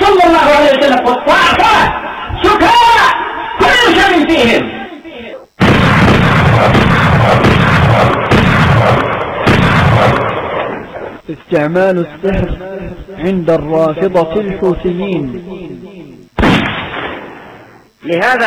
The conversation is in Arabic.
صلى الله عليه وسلم والصعقة سكارى كل شيء فيهم. استعمال السحر عند الرافضة الحوثيين. لهذا